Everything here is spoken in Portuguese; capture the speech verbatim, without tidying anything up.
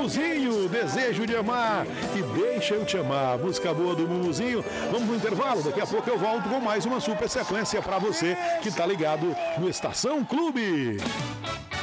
Mumuzinho, Desejo de Amar e Deixa Eu Te Amar. Música boa do Mumuzinho. Vamos pro intervalo, daqui a pouco eu volto com mais uma super sequência pra você que tá ligado no Estação Clube.